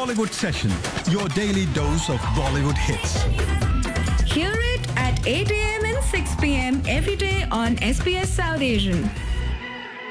Bollywood Session, your daily dose of Bollywood hits. Hear it at 8 a.m. and 6 p.m. every day on SBS South Asian.